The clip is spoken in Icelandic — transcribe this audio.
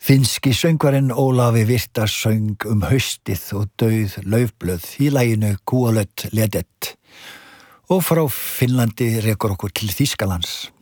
Finnski söngvarinn Ólafi Virta söng haustið og dauð laufblöð í laginu Kuolleet ledet og frá Finnlandi rekur okkur til Þýskalands.